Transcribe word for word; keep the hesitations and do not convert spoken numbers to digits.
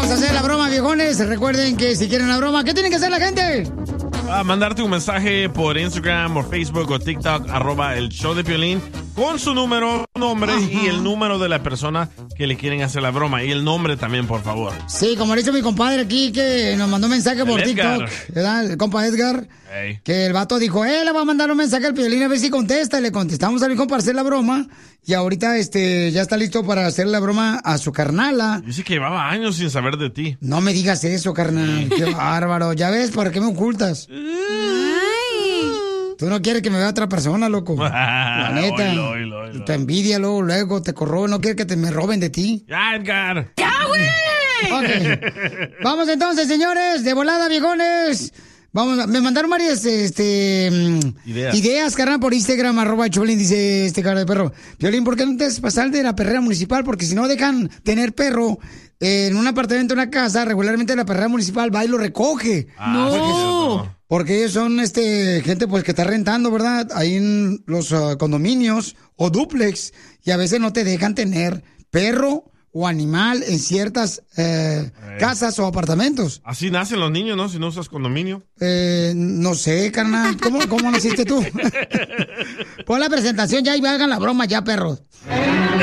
vamos a hacer la broma, viejones. Recuerden que si quieren la broma, ¿qué tienen que hacer la gente? A mandarte un mensaje por Instagram o Facebook o TikTok, arroba el show de Piolín, con su número, nombre Ajá. y el número de la persona que le quieren hacer la broma. Y el nombre también, por favor. Sí, como le hizo mi compadre aquí, que nos mandó un mensaje por TikTok, ¿verdad? El compa Edgar. Hey. Que el vato dijo, eh, le va a mandar un mensaje al Piolín a ver si contesta. Le contestamos a mi compa para hacer la broma. Y ahorita este ya está listo para hacer la broma a su carnala. Dice que llevaba años sin saber de ti. No me digas eso, carnal. Qué bárbaro. Ya ves, ¿para qué me ocultas? Ay. Tú no quieres que me vea otra persona, loco. La neta. Oilo, oilo, oilo. Te envidia luego, luego te corroben. No quieres que te me roben de ti. Ya, Edgar. ¡Ya, güey! Okay. Vamos entonces, señores. De volada, viejones. Vamos, me mandaron varias este, ideas. ideas, carnal, por Instagram, arroba Piolín, dice este cara de perro. Piolín, ¿por qué no te haces pasar de la perrera municipal? Porque si no dejan tener perro en un apartamento, en una casa, regularmente la perrera municipal va y lo recoge. Ah, ¡No! Porque ellos son este gente pues que está rentando, ¿verdad? Ahí en los uh, condominios o dúplex. Y a veces no te dejan tener perro o animal en ciertas eh, eh. casas o apartamentos. Así nacen los niños, ¿no? Si no usas condominio. Eh, no sé, carnal. ¿Cómo, cómo naciste tú? Pon la presentación ya y hagan la broma ya, perros.